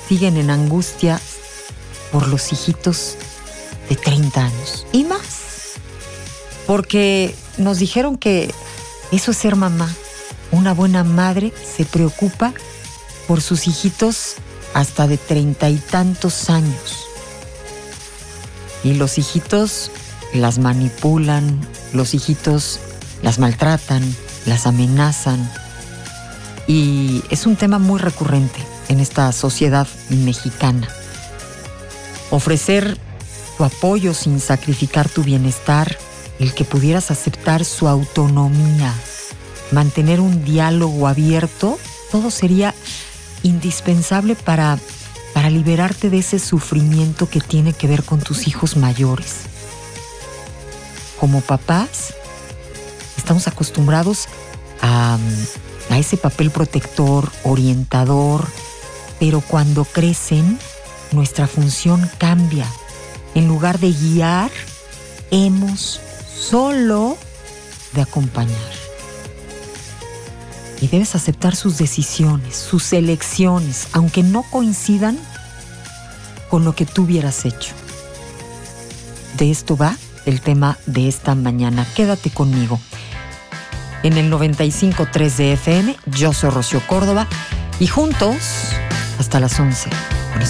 siguen en angustia por los hijitos de 30 años y más. Porque nos dijeron que eso es ser mamá. Una buena madre se preocupa por sus hijitos hasta de 30 y tantos años. Y los hijitos las manipulan, los hijitos las maltratan, las amenazan. Y es un tema muy recurrente en esta sociedad mexicana. Ofrecer tu apoyo sin sacrificar tu bienestar, el que pudieras aceptar su autonomía, mantener un diálogo abierto, todo sería indispensable para liberarte de ese sufrimiento que tiene que ver con tus hijos mayores. Como papás, estamos acostumbrados a ese papel protector, orientador, pero cuando crecen, nuestra función cambia. En lugar de guiar, hemos solo de acompañar. Y debes aceptar sus decisiones, sus elecciones, aunque no coincidan con lo que tú hubieras hecho. De esto va el tema de esta mañana. Quédate conmigo. En el 95.3 de FM, yo soy Rocío Córdoba y juntos hasta las 11.